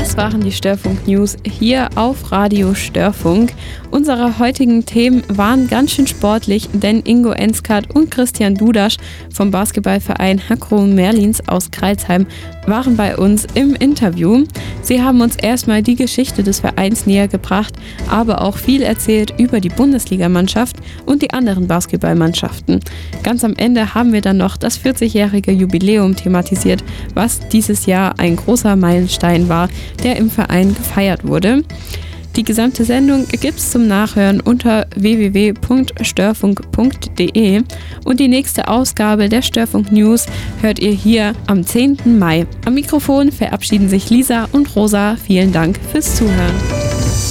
Das waren die Störfunk News hier auf Radio Störfunk. Unsere heutigen Themen waren ganz schön sportlich, denn Ingo Enskat und Christian Dudasch vom Basketballverein Hakron Merlins aus Crailsheim waren bei uns im Interview. Sie haben uns erstmal die Geschichte des Vereins näher gebracht, aber auch viel erzählt über die Bundesligamannschaft und die anderen Basketballmannschaften. Ganz am Ende haben wir dann noch das 40-jährige Jubiläum thematisiert, was dieses Jahr ein großer Meilenstein war, der im Verein gefeiert wurde. Die gesamte Sendung gibt's zum Nachhören unter www.störfunk.de und die nächste Ausgabe der Störfunk News hört ihr hier am 10. Mai. Am Mikrofon verabschieden sich Lisa und Rosa. Vielen Dank fürs Zuhören.